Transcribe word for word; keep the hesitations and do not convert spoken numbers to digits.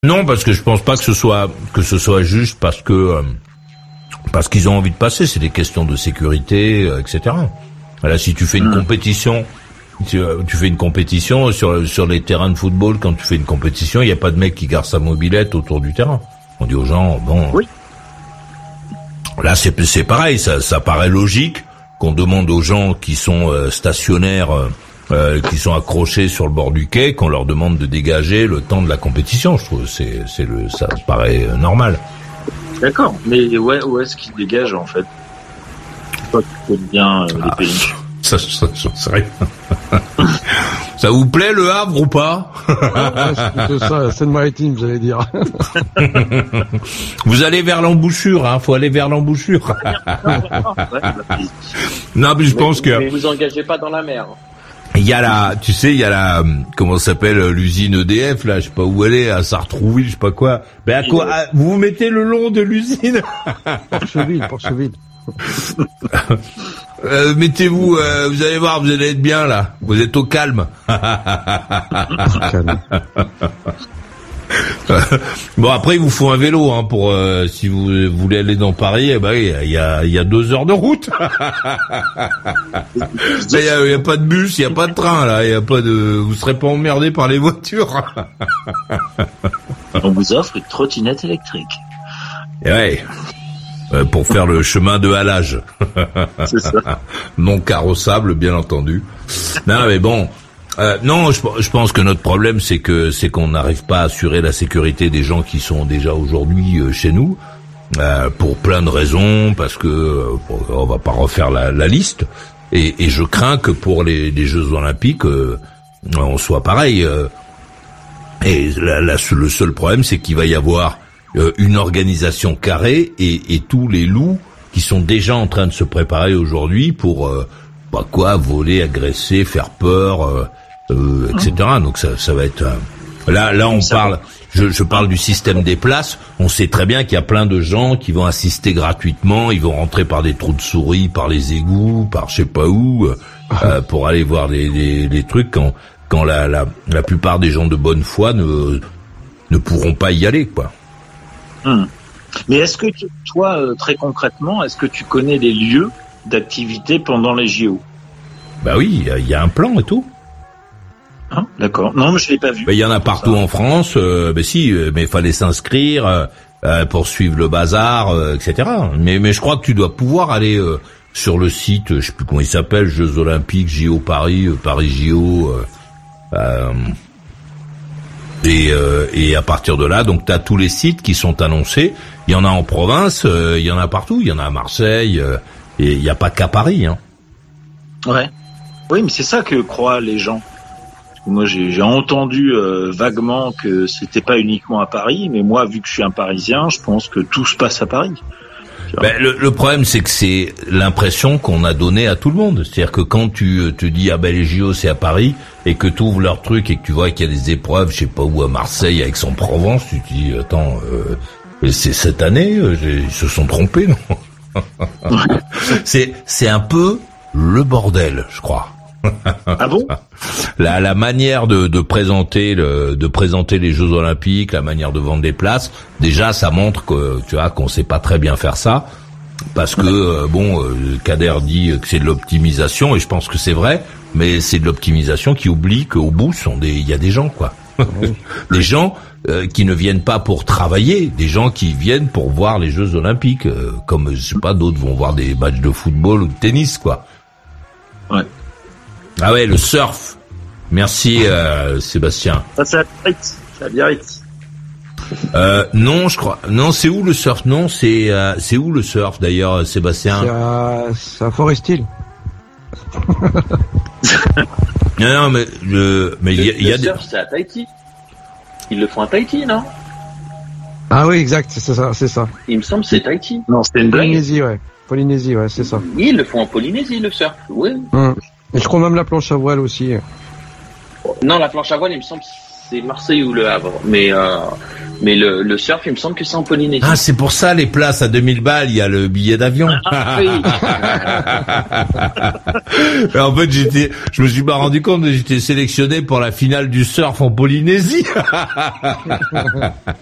Non, parce que je pense pas que ce soit que ce soit juste parce que euh, parce qu'ils ont envie de passer. C'est des questions de sécurité, euh, et cetera. Là, si tu fais une mmh. compétition, tu, tu fais une compétition sur sur les terrains de football. Quand tu fais une compétition, il y a pas de mec qui garde sa mobilette autour du terrain. On dit aux gens, bon, oui. Là, c'est c'est pareil. Ça, ça paraît logique qu'on demande aux gens qui sont euh, stationnaires, euh, qui sont accrochés sur le bord du quai, qu'on leur demande de dégager le temps de la compétition. Je trouve c'est c'est le ça paraît euh, normal. D'accord, mais ouais, où est-ce qu'ils dégagent en fait? Toi, tu connais bien euh, les ah, pays. Ça, ça, j'en sais rien. Ça vous plaît le Havre ou pas? Ouais, c'est plutôt ça, la Seine-Maritime, j'allais dire. Vous allez vers l'embouchure, hein. Faut aller vers l'embouchure. Non, mais je mais, pense que. Mais vous engagez pas dans la mer. Il y a la, tu sais, il y a la, comment ça s'appelle, l'usine E D F, là, je sais pas où elle est, à Sartrouville, je sais pas quoi. Ben, à quoi, à, vous vous mettez le long de l'usine? Porcheville, Porcheville. Euh, mettez-vous, euh, vous allez voir, vous allez être bien là. Vous êtes au calme. calme. Bon, après il vous faut un vélo hein, pour euh, si vous voulez aller dans Paris. Eh ben il y a il y a deux heures de route. Il y a, y a pas de bus, il y a pas de train là, il y a pas de. Vous serez pas emmerdé par les voitures. On vous offre une trottinette électrique. Ouais. Euh, pour faire le chemin de halage. C'est ça. Non carrossable, bien entendu. Non, mais bon. Euh, non, je, je pense que notre problème, c'est que c'est qu'on n'arrive pas à assurer la sécurité des gens qui sont déjà aujourd'hui euh, chez nous, euh, pour plein de raisons, parce que euh, on va pas refaire la, la liste. Et, et je crains que pour les, les Jeux Olympiques, euh, on soit pareil. Euh, et la, la, le seul problème, c'est qu'il va y avoir Euh, une organisation carrée et, et tous les loups qui sont déjà en train de se préparer aujourd'hui pour euh, bah quoi voler, agresser, faire peur, euh, euh, et cetera. Donc ça, ça va être euh, là, là on parle. Je, je parle du système des places. On sait très bien qu'il y a plein de gens qui vont assister gratuitement. Ils vont rentrer par des trous de souris, par les égouts, par je sais pas où, euh, pour aller voir les, les, les trucs quand quand la, la la plupart des gens de bonne foi ne ne pourront pas y aller quoi. Hum. Mais est-ce que tu, toi, euh, très concrètement, est-ce que tu connais les lieux d'activité pendant les J O? Bah oui, il y, y a un plan et tout. Hein, d'accord. Non, mais je l'ai pas vu. Bah il y en a partout en France. Euh, bah si, euh, mais il fallait s'inscrire euh, euh, pour suivre le bazar, euh, et cetera. Mais mais je crois que tu dois pouvoir aller euh, sur le site, je sais plus comment il s'appelle, Jeux Olympiques, J O Paris, euh, Paris J O. Euh, euh, Et, euh, et à partir de là, donc t'as tous les sites qui sont annoncés. Il y en a en province, euh, il y en a partout. Il y en a à Marseille, euh, et il n'y a pas qu'à Paris. Hein. Ouais. Oui, mais c'est ça que croient les gens. Moi, j'ai, j'ai entendu euh, vaguement que c'était pas uniquement à Paris, mais moi, vu que je suis un Parisien, je pense que tout se passe à Paris. Ben, le, le problème, c'est que c'est l'impression qu'on a donnée à tout le monde. C'est-à-dire que quand tu te dis, ah ben les J O c'est à Paris, et que tu ouvres leur truc et que tu vois qu'il y a des épreuves, je sais pas où, à Marseille, avec Aix-en-Provence, tu te dis, attends, euh, c'est cette année, euh, ils se sont trompés, non? c'est, c'est un peu le bordel, je crois. Ah bon? La, la manière de, de présenter le, de présenter les Jeux Olympiques, la manière de vendre des places, déjà ça montre que tu vois qu'on sait pas très bien faire ça, parce que euh, bon, euh, Kader dit que c'est de l'optimisation et je pense que c'est vrai, mais c'est de l'optimisation qui oublie qu'au bout sont des, il y a des gens quoi, des gens euh, qui ne viennent pas pour travailler, des gens qui viennent pour voir les Jeux Olympiques, euh, comme je sais pas d'autres vont voir des matchs de football ou de tennis quoi. Ouais. Ah ouais, le surf. Merci euh, Sébastien. Ça c'est à Biarritz. C'est à Biarritz. Euh, non, je crois. Non, c'est où le surf? Non, c'est euh, c'est où le surf d'ailleurs, Sébastien? C'est à, c'est à Forest Hill. non, non, mais le, mais il y a, le, y a le surf, des... c'est à Tahiti. Ils le font à Tahiti, non? Ah oui, exact, c'est ça, c'est ça. Il me semble que c'est Tahiti. Non, c'est une blague. Polynésie, ouais. Polynésie, ouais, c'est ça. Ils le font en Polynésie, le surf. Oui. Hum. Et je crois même la planche à voile aussi. Non, la planche à voile, il me semble que c'est Marseille ou Le Havre. Mais euh, Mais le, le surf, il me semble que c'est en Polynésie. Ah, c'est pour ça les places à deux mille balles, il y a le billet d'avion. Ah, oui. Mais en fait, j'étais, je me suis pas rendu compte, mais j'étais sélectionné pour la finale du surf en Polynésie.